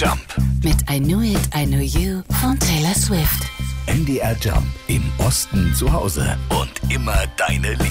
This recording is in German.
Jump. Mit I Knew It, I Know You von Taylor Swift. MDR Jump. Im Osten zu Hause und immer deine Liebe.